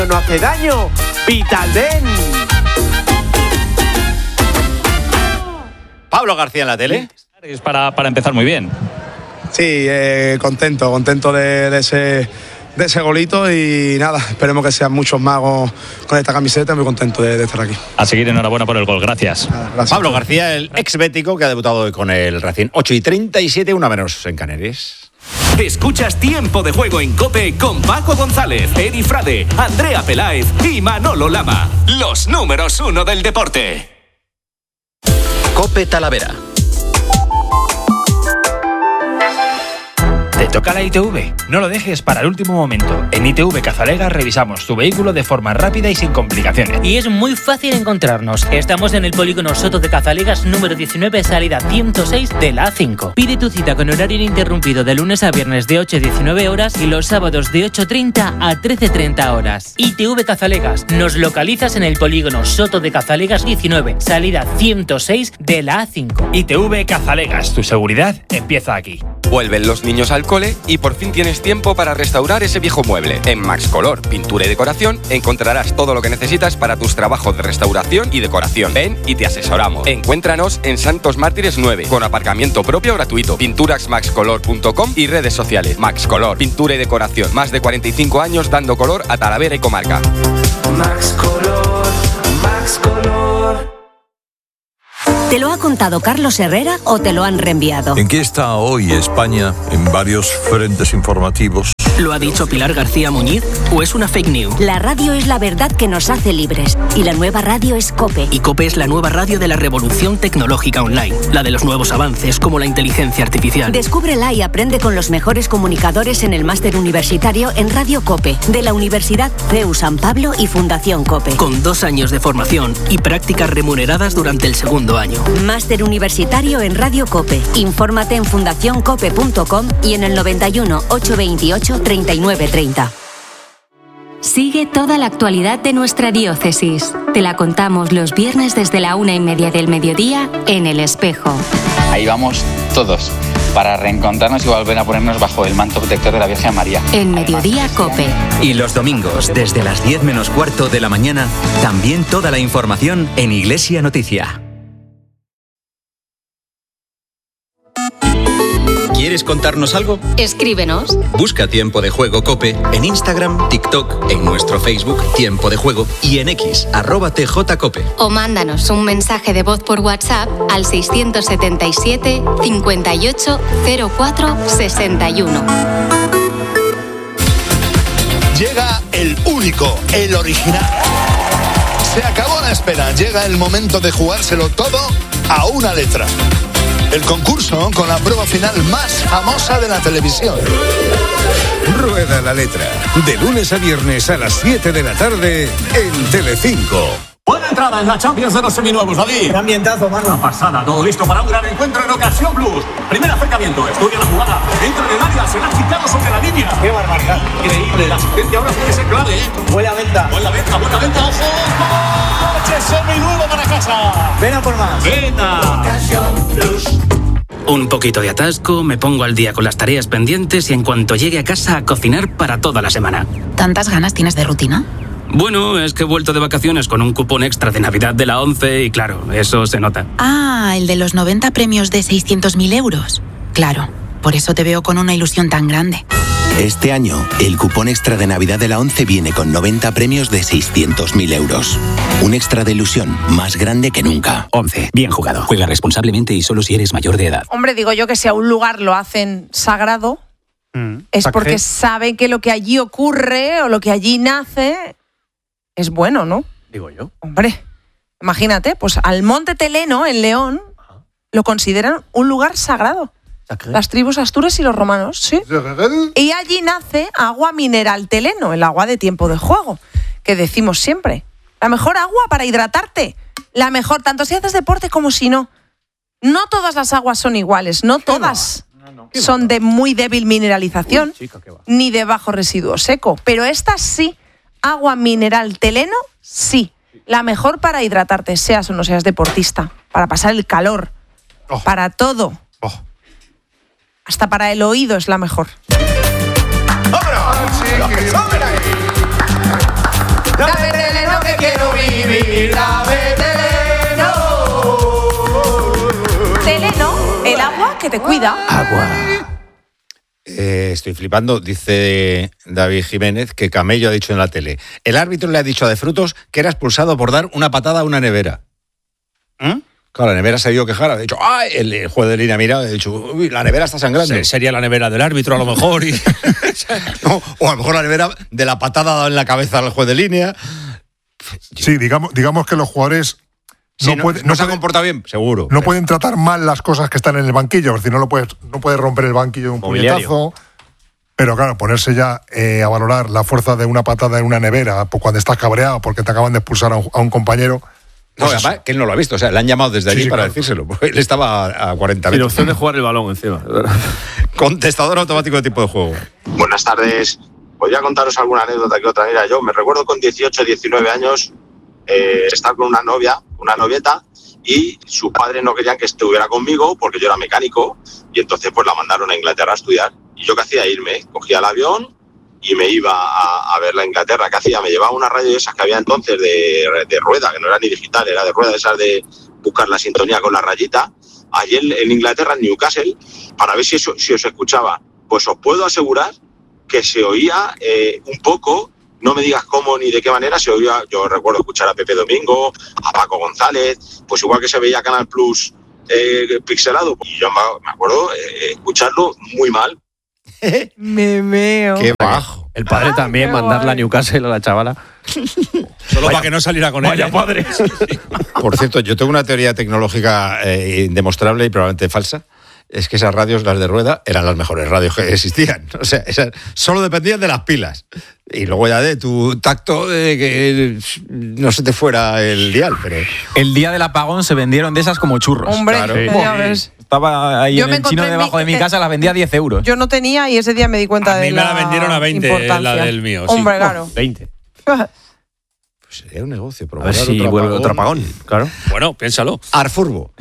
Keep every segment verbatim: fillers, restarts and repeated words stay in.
No hace daño. Vitaldent. Pablo García en la tele. Es para, para empezar muy bien. Sí, eh, contento, contento de, de, ese, de ese golito y nada, esperemos que sean muchos más con, con esta camiseta, muy contento de, de estar aquí. A seguir, enhorabuena por el gol, gracias. Nada, gracias. Pablo García, el ex bético que ha debutado hoy con el Racing. ocho y treinta y siete, una menos en Canarias. Escuchas Tiempo de Juego en COPE con Paco González, Edi Frade, Andrea Peláez y Manolo Lama. Los números uno del deporte. COPE Talavera. Te toca la I T V. No lo dejes para el último momento. En I T V Cazalegas revisamos tu vehículo de forma rápida y sin complicaciones. Y es muy fácil encontrarnos. Estamos en el polígono Soto de Cazalegas número diecinueve, salida ciento seis de la A cinco. Pide tu cita con horario ininterrumpido de lunes a viernes de ocho a diecinueve horas y los sábados de ocho treinta a trece treinta horas. I T V Cazalegas. Nos localizas en el polígono Soto de Cazalegas diecinueve, salida ciento seis de la A cinco. I T V Cazalegas. Tu seguridad empieza aquí. Vuelven los niños al cole y por fin tienes tiempo para restaurar ese viejo mueble. En Max Color, pintura y decoración, encontrarás todo lo que necesitas para tus trabajos de restauración y decoración. Ven y te asesoramos. Encuéntranos en Santos Mártires nueve, con aparcamiento propio gratuito. pinturas max color punto com y redes sociales. Max Color, pintura y decoración. Más de cuarenta y cinco años dando color a Talavera y comarca. Max Color, Max Color. ¿Te lo ha contado Carlos Herrera o te lo han reenviado? ¿En qué está hoy España en varios frentes informativos? ¿Lo ha dicho Pilar García Muñiz o es una fake news? La radio es la verdad que nos hace libres y la nueva radio es COPE. Y COPE es la nueva radio de la revolución tecnológica online, la de los nuevos avances como la inteligencia artificial. Descúbrela y aprende con los mejores comunicadores en el máster universitario en Radio COPE, de la Universidad C E U San Pablo y Fundación COPE. Con dos años de formación y prácticas remuneradas durante el segundo año. Máster universitario en Radio COPE. Infórmate en fundación cope punto com y en el noventa y uno, ochocientos veintiocho, treinta y nueve treinta. Sigue toda la actualidad de nuestra diócesis. Te la contamos los viernes desde la una y media del mediodía en El Espejo. Ahí vamos todos, para reencontrarnos y volver a ponernos bajo el manto protector de la Virgen María. En Mediodía COPE. Y los domingos, desde las diez menos cuarto de la mañana, también toda la información en Iglesia Noticia. ¿Quieres contarnos algo? Escríbenos. Busca Tiempo de Juego COPE en Instagram, TikTok, en nuestro Facebook Tiempo de Juego y en X, arroba T J COPE. O mándanos un mensaje de voz por WhatsApp al seiscientos setenta y siete, cincuenta y ocho, cero cuatro, sesenta y uno. Llega el único, el original. Se acabó la espera, llega el momento de jugárselo todo a una letra. El concurso con la prueba final más famosa de la televisión. Rueda la letra. De lunes a viernes a las siete de la tarde en Telecinco. Buena entrada en la Champions de los seminuevos, David. Qué ambientazo, mano. Una pasada, todo listo para un gran encuentro en Ocasión Plus. Primer acercamiento, estudia la jugada. Entra en el área, se la ha quitado sobre la línea. Qué barbaridad. Increíble, la asistencia ahora tiene que ser clave, ¿eh? Buena venta. Buena venta, buena venta, ojo. Coche seminuevo para casa. Ven a por más. Venta. Ocasión Plus. Un poquito de atasco, me pongo al día con las tareas pendientes y en cuanto llegue a casa a cocinar para toda la semana. ¿Tantas ganas tienes de rutina? Bueno, es que he vuelto de vacaciones con un cupón extra de Navidad de la ONCE y claro, eso se nota. Ah, el de los noventa premios de seiscientos mil euros. Claro, por eso te veo con una ilusión tan grande. Este año, el cupón extra de Navidad de la ONCE viene con noventa premios de seiscientos mil euros. Un extra de ilusión más grande que nunca. ONCE, bien jugado. Juega responsablemente y solo si eres mayor de edad. Hombre, digo yo que si a un lugar lo hacen sagrado, mm. es Sacré. porque saben que lo que allí ocurre o lo que allí nace es bueno, ¿no? Digo yo. Hombre, imagínate, pues al Monte Teleno, en León, Ajá. lo consideran un lugar sagrado. Las tribus astures y los romanos, ¿sí? Y allí nace agua mineral Teleno, el agua de Tiempo de Juego, que decimos siempre. La mejor agua para hidratarte. La mejor, tanto si haces deporte como si no. No todas las aguas son iguales, no todas no, no, son de muy débil mineralización, Uy, chica, ni de bajo residuo seco. Pero esta sí, agua mineral Teleno, sí. La mejor para hidratarte, seas o no seas deportista. Para pasar el calor. Oh. Para todo. Oh. Hasta para el oído es la mejor. te cuida. Agua. Eh, estoy flipando, dice David Jiménez, que Camello ha dicho en la tele. El árbitro le ha dicho a De Frutos que era expulsado por dar una patada a una nevera. ¿Eh? Claro, la nevera se ha ido a quejar, ha dicho, ¡ay! El, el juez de línea mira, ha dicho, uy, la nevera está sangrando. Sí, sería la nevera del árbitro, a lo mejor. Y... no, o a lo mejor la nevera de la patada dada en la cabeza al juez de línea. Sí, digamos, digamos que los jugadores sí, no, no, puede, no, no se pueden, ha comportado bien, seguro. No pero... pueden tratar mal las cosas que están en el banquillo, es decir, no lo puedes, no puedes romper el banquillo de un Mobiliario. puñetazo. Pero claro, ponerse ya eh, a valorar la fuerza de una patada en una nevera pues, cuando estás cabreado porque te acaban de expulsar a un, a un compañero. No, pues además, que él no lo ha visto. O sea, le han llamado desde Sí, allí sí, para claro. decírselo. Porque él estaba a cuarenta Sin metros. opción de jugar el balón encima. Contestador automático de tipo de juego. Buenas tardes. Voy a contaros alguna anécdota que otra. Mira, yo me recuerdo con dieciocho, diecinueve años eh, estar con una novia, una novieta, y sus padres no querían que estuviera conmigo porque yo era mecánico, y entonces pues la mandaron a Inglaterra a estudiar. Y yo qué hacía, irme, cogía el avión y me iba a, a verla a Inglaterra. ¿Qué hacía? Me llevaba una radio de esas que había entonces de, de rueda, que no era ni digital, era de rueda, de esas de buscar la sintonía con la rayita, allí en, en Inglaterra, en Newcastle, para ver si, eso, si os escuchaba. Pues os puedo asegurar que se oía eh, un poco, no me digas cómo ni de qué manera, se oía, yo recuerdo escuchar a Pepe Domingo, a Paco González, pues igual que se veía Canal Plus eh, pixelado, y yo me acuerdo eh, escucharlo muy mal. Me meo. Qué bajo. El padre Ay, también, qué mandarla a guay. Newcastle a la chavala. Solo para que no saliera con vaya ella. padre. Por cierto, yo tengo una teoría tecnológica eh, indemostrable y probablemente falsa. Es que esas radios, las de rueda, eran las mejores radios que existían. O sea, esas solo dependían de las pilas. Y luego ya de tu tacto de que no se te fuera el dial. Pero el día del apagón se vendieron de esas como churros. Hombre, claro. sí. Ya ves. Estaba ahí Yo en me el chino encontré en debajo mi- de mi casa, las vendía a diez euros. Yo no tenía y ese día me di cuenta A de mí me la la vendieron a veinte, importancia. la del mío. Sí. Hombre, claro. veinte. pues sería un negocio. A ver si vuelve otro apagón. Claro. Bueno, piénsalo. Arfurbo.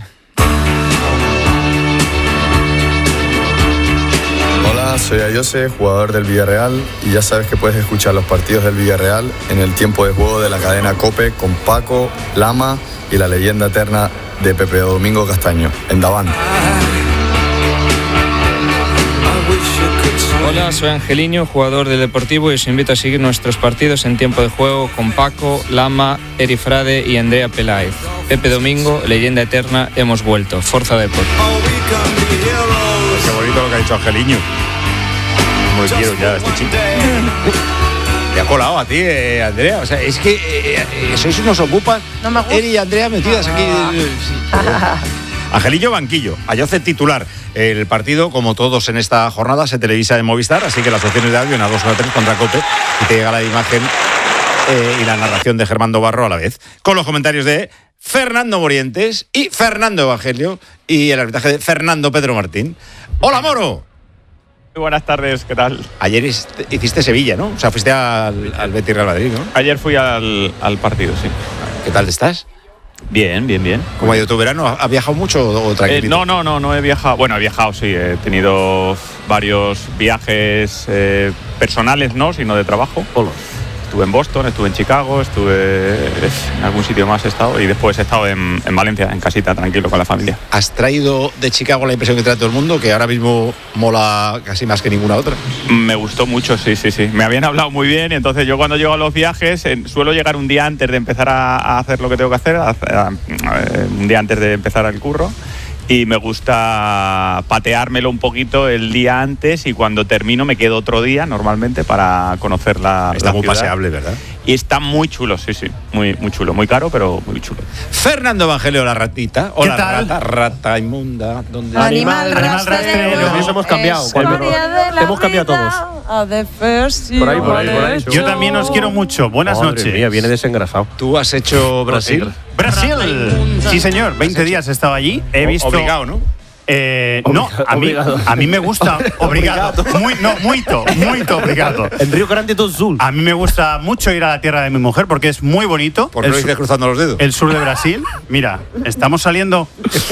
Hola, soy Ayose, jugador del Villarreal, y ya sabes que puedes escuchar los partidos del Villarreal en el tiempo de juego de la cadena COPE con Paco, Lama y la leyenda eterna de Pepe Domingo Castaño, en Davant. Hola, soy Angeliño, jugador del Deportivo, y os invito a seguir nuestros partidos en tiempo de juego con Paco, Lama, Eri Frade y Andrea Peláez. Pepe Domingo, leyenda eterna, hemos vuelto. Forza Deport. Qué bonito lo que ha dicho Angeliño. Como le quiero ya a este chico. Te ha colado a ti, eh, Andrea. O sea, es que eh, eh, sois unos ocupas. No me gusta. Eri y Andrea metidas aquí. eh, sí. Angelillo Banquillo, Ayoce titular. El partido, como todos en esta jornada, se televisa en Movistar, así que las opciones de audio en A dos o A tres contra Cope, y te llega la imagen eh, y la narración de Germán Barro a la vez, con los comentarios de Fernando Morientes y Fernando Evangelio y el arbitraje de Fernando Pedro Martín. ¡Hola, Moro! Muy buenas tardes, ¿qué tal? Ayer hiciste Sevilla, ¿no? O sea, fuiste al, al Betis Real Madrid, ¿no? Ayer fui al, al partido, sí. ¿Qué tal estás? Bien, bien, bien. ¿Cómo ha ido tu verano? ¿Has viajado mucho o tranquilito? Eh, no, no, no, no he viajado. Bueno, he viajado, sí. He tenido varios viajes eh, personales, no, sino de trabajo. Estuve en Boston, estuve en Chicago, estuve en algún sitio más he estado y después he estado en, en Valencia, en casita, tranquilo, con la familia. ¿Has traído de Chicago la impresión que trae todo el mundo, que ahora mismo mola casi más que ninguna otra? Me gustó mucho, sí, sí, sí. Me habían hablado muy bien y entonces yo cuando llego a los viajes eh, suelo llegar un día antes de empezar a, a hacer lo que tengo que hacer, a, a, a, un día antes de empezar el curro. Y me gusta pateármelo un poquito el día antes y cuando termino me quedo otro día normalmente para conocer la Está la muy ciudad. paseable, ¿verdad? Y está muy chulo, sí, sí, muy, muy chulo, muy caro, pero muy chulo. Fernando Evangelio, la ratita. Hola, ¿Qué tal? rata, rata inmunda. ¿Dónde Animal rastrero. Eso hemos cambiado. Historia de la Hemos cambiado vida, a the first Por ahí, por ahí, por ahí. show. Yo también os quiero mucho. Buenas Madre noches. mía, viene desengrasado. ¿Tú has hecho Brasil? Brasil. Sí, señor. veinte días he estado allí. He visto. Obligado, ¿no? Eh, no, a mí, Obrigado. a mí me gusta. Obrigado. Muy, no, muito, muito obrigado. En Río Grande do Sul. A mí me gusta mucho ir a la tierra de mi mujer porque es muy bonito. ¿Por qué El lo dices sur- cruzando los dedos? El sur de Brasil. Mira, estamos saliendo.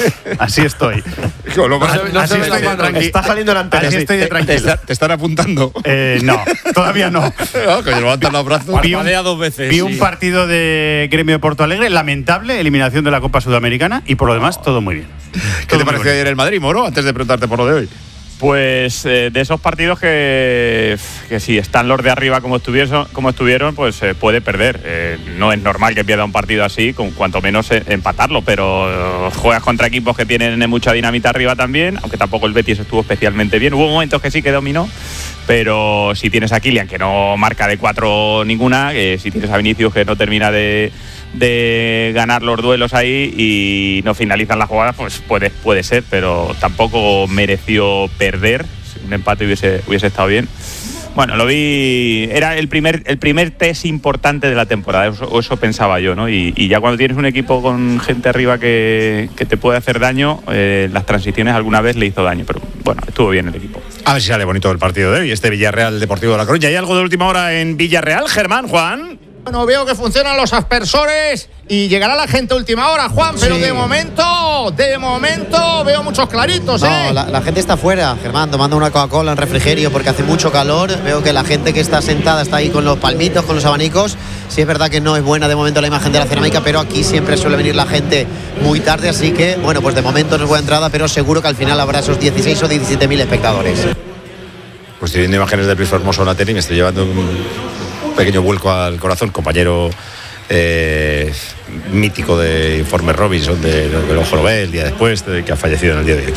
Así estoy. Lo más- Así no se ve estoy la de mano, tranqui- está saliendo la antena. Así estoy de Te, te, tranquilo. te están apuntando. Eh, no, todavía no. No, que levantan los brazos. Vi un, Parpadea dos veces. vi sí. un partido de Gremio de Porto Alegre, lamentable, eliminación de la Copa Sudamericana y por lo demás todo muy bien. ¿Qué te pareció ayer el Madrid, Moro? Antes de preguntarte por lo de hoy. Pues eh, de esos partidos que, que si están los de arriba como estuvieron, como estuvieron pues eh, puede perder. Eh, no es normal que pierda un partido así, con cuanto menos eh, empatarlo, pero eh, juegas contra equipos que tienen mucha dinamita arriba también, aunque tampoco el Betis estuvo especialmente bien. Hubo momentos que sí que dominó, pero si tienes a Kylian, que no marca de cuatro ninguna, eh, si tienes a Vinicius, que no termina de... de ganar los duelos ahí y no finalizan las jugadas, pues puede, puede ser, pero tampoco mereció perder. Un empate hubiese, hubiese estado bien. Bueno, lo vi, era el primer, el primer test importante de la temporada, eso, eso pensaba yo, ¿no? Y, y ya cuando tienes un equipo con gente arriba que, que te puede hacer daño, eh, las transiciones alguna vez le hizo daño, pero bueno, estuvo bien el equipo. A ver si sale bonito el partido de hoy, este Villarreal Deportivo de La Coruña. ¿Hay algo de última hora en Villarreal, Germán, Juan? Bueno, veo que funcionan los aspersores y llegará la gente a última hora, Juan, pero sí. de momento, de momento veo muchos claritos, no, ¿eh? La, la gente está fuera, Germán, tomando una Coca-Cola en refrigerio porque hace mucho calor. Veo que la gente que está sentada está ahí con los palmitos, con los abanicos. Sí es verdad que no es buena de momento la imagen de la cerámica, pero aquí siempre suele venir la gente muy tarde, así que, bueno, pues de momento no es buena entrada, pero seguro que al final habrá esos dieciséis o diecisiete mil espectadores. Pues estoy viendo imágenes del Luis Formoso en la tele y me estoy llevando un pequeño vuelco al corazón, compañero eh, mítico de Informe Robinson, de, de Ojo lo ve, el día después, de, que ha fallecido en el día de hoy.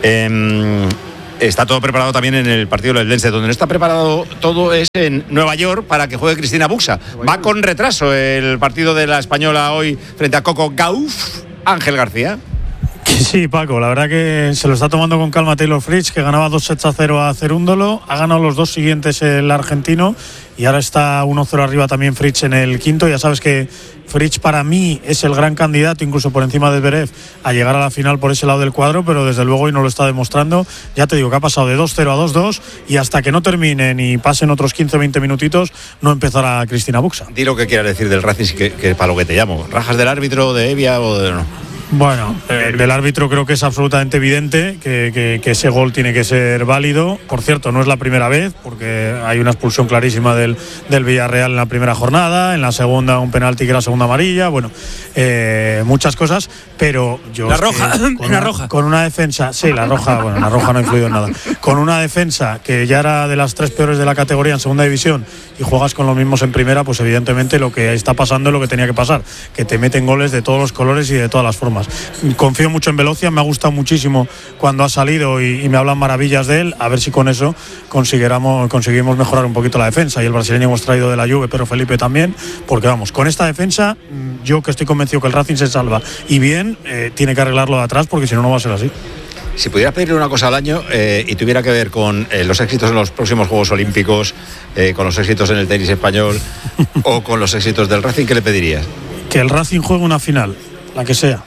Eh, está todo preparado también en el partido del Lense. Donde no está preparado todo es en Nueva York para que juegue Cristina Buxa. Va con retraso el partido de la Española hoy frente a Coco Gauff. Ángel García. Sí, Paco, la verdad que se lo está tomando con calma Taylor Fritz, que ganaba dos sets a cero a Cerúndolo, ha ganado los dos siguientes el argentino y ahora está uno cero arriba también Fritz en el quinto. Ya sabes que Fritz para mí es el gran candidato, incluso por encima de Zverev, a llegar a la final por ese lado del cuadro, pero desde luego hoy no lo está demostrando. Ya te digo que ha pasado de dos cero a dos dos y hasta que no terminen y pasen otros quince o veinte minutitos no empezará Cristina Buxa. Di lo que quieras decir del Racing, que, que para lo que te llamo. ¿Rajas del árbitro, de Evia o de no? Bueno, eh, del árbitro creo que es absolutamente evidente que, que, que ese gol tiene que ser válido. Por cierto, no es la primera vez, porque hay una expulsión clarísima del, del Villarreal en la primera jornada, en la segunda un penalti que era segunda amarilla, bueno, eh, muchas cosas, pero yo... La roja, con una una roja. Con una defensa, sí, la roja, bueno, la roja no ha influido en nada. Con una defensa que ya era de las tres peores de la categoría en segunda división y juegas con los mismos en primera, pues evidentemente lo que está pasando es lo que tenía que pasar, que te meten goles de todos los colores y de todas las formas. Confío mucho en Velocia, me ha gustado muchísimo cuando ha salido y, y me hablan maravillas de él, a ver si con eso conseguiremos, conseguimos mejorar un poquito la defensa. Y el brasileño hemos traído de la Juve, pero Felipe también, porque vamos, con esta defensa yo que estoy convencido que el Racing se salva y bien, eh, tiene que arreglarlo de atrás porque si no, no va a ser así. Si pudieras pedirle una cosa al año eh, y tuviera que ver con eh, los éxitos en los próximos Juegos Olímpicos, eh, con los éxitos en el tenis español o con los éxitos del Racing, ¿qué le pedirías? Que el Racing juegue una final, la que sea.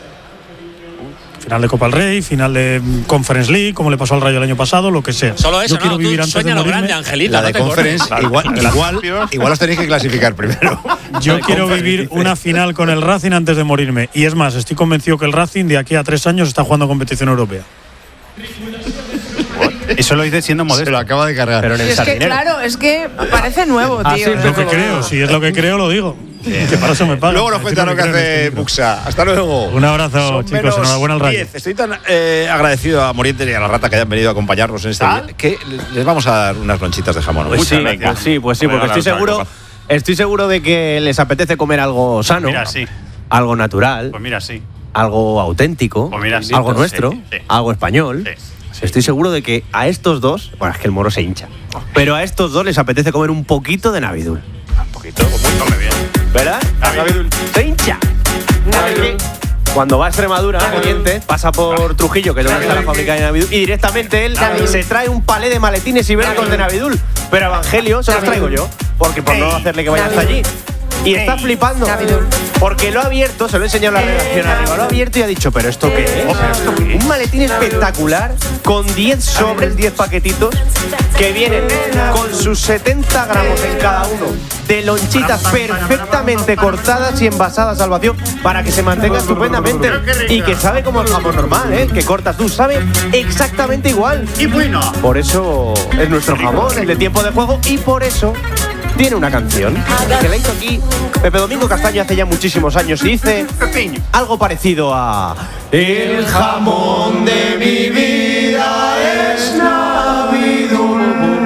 Final de Copa del Rey, final de Conference League, como le pasó al Rayo el año pasado, lo que sea. Solo eso, yo quiero no, vivir tú antes sueña de lo morirme. grande, Angelito. La no de te Conference, cortes. igual, igual, igual os tenéis que clasificar primero. Yo quiero vivir una final con el Racing antes de morirme. Y es más, estoy convencido que el Racing de aquí a tres años está jugando competición europea. Eso lo dice siendo modesto. Se lo acaba de cargar. Pero en el Es que sardinero. claro, es que parece nuevo, tío. Ah, sí, es lo que creo, si es lo que creo, lo digo. Que para eso me pagan. Luego nos cuenta lo que hace Buxa. Hasta luego. Un abrazo, Son chicos. menos Enhorabuena al Rayo. diez. Estoy tan eh, agradecido a Moriente y a la Rata que hayan venido a acompañarnos en este ¿Ah? día, que les vamos a dar unas lonchitas de jamón. Pues sí, Muchas pues sí, pues sí, porque estoy seguro, estoy seguro de que les apetece comer algo sano, Mira, sí. algo natural, Pues mira, sí. algo auténtico, Pues mira, sí. algo Sí, nuestro, sí. algo español. Sí. Estoy seguro de que a estos dos, bueno, es que el moro se hincha, pero a estos dos les apetece comer un poquito de Navidul. Un poquito, pues muy come bien. ¿Verdad? Navidul. Se hincha. Navidul. Cuando va a Extremadura, Oriente, pasa por Trujillo, que es donde está la fábrica de Navidul, y directamente él se trae un palé de maletines ibéricos de Navidul. Pero Evangelio se los traigo yo, porque por no hacerle que vaya hasta allí. Y está flipando, porque lo ha abierto, se lo he enseñado en la redacción arriba, lo ha abierto y ha dicho, ¿pero esto qué es? Un maletín espectacular, con diez sobres, diez paquetitos, que vienen con sus setenta gramos en cada uno, de lonchitas perfectamente cortadas y envasadas al vacío, para que se mantenga estupendamente, y que sabe como el jamón normal, ¿eh? Que cortas tú, sabe exactamente igual. Y bueno. Por eso es nuestro jamón, el de Tiempo de Juego, y por eso tiene una canción que la hizo aquí Pepe Domingo Castaño hace ya muchísimos años y dice algo parecido a el jamón de mi vida es Navidul.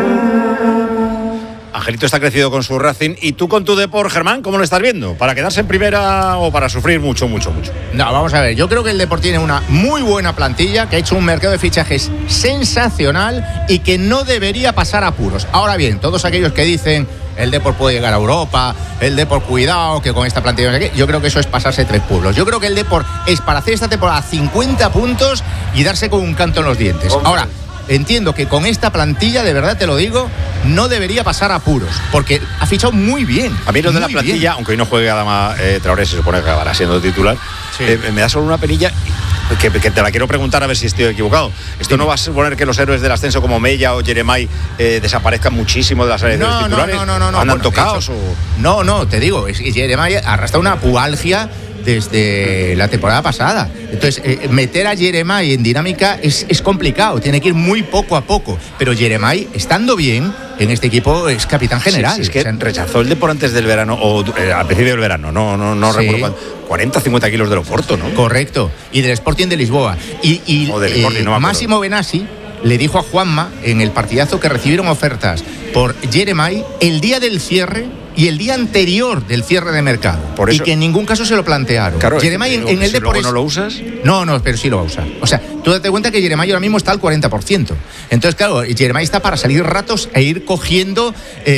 Angelito está crecido con su Racing. ¿Y tú con tu Depor, Germán, cómo lo estás viendo? ¿Para quedarse en primera o para sufrir mucho, mucho, mucho? No, vamos a ver. Yo creo que el Depor tiene una muy buena plantilla, que ha hecho un mercado de fichajes sensacional y que no debería pasar apuros. Ahora bien, todos aquellos que dicen el Depor puede llegar a Europa, el Depor cuidado, que con esta plantilla no sé qué, yo creo que eso es pasarse tres pueblos. Yo creo que el Depor es para hacer esta temporada cincuenta puntos y darse con un canto en los dientes. Hombre. Ahora, entiendo que con esta plantilla, de verdad te lo digo, no debería pasar apuros, porque ha fichado muy bien. A mí lo de la plantilla, bien. Aunque hoy no juegue Adama eh, Traoré, se supone que acabará siendo titular, sí. eh, me da solo una penilla que, que te la quiero preguntar a ver si estoy equivocado. ¿Esto sí. no va a suponer que los héroes del ascenso como Mella o Jeremai eh, desaparezcan muchísimo de las áreas no, titulares? No, no, no, no. ¿Andan bueno, tocados? Hecho, o... No, no, te digo, es que Jeremai arrastra una pubalgia desde la temporada pasada. Entonces, eh, meter a Jeremai en dinámica es, es complicado, tiene que ir muy poco a poco. Pero Jeremai, estando bien, en este equipo es capitán general. Sí, sí, es que o sea, rechazó el Depor antes del verano, o eh, al principio del verano, no, no, no sí. recuerdo cuánto. cuarenta, cincuenta kilos del Oporto, ¿no? Correcto, y del Sporting de Lisboa. Y, y o del Sporting, eh, no Máximo Benassi le dijo a Juanma en el partidazo que recibieron ofertas por Jeremai el día del cierre y el día anterior del cierre de mercado. Por eso, y que en ningún caso se lo plantearon. Claro, Jeremai en, en el si Depor luego no lo usas. No, no, pero sí lo va a usar. O sea, tú date cuenta que Jeremai ahora mismo está al cuarenta por ciento. Entonces, claro, Jeremai está para salir ratos e ir cogiendo... Eh,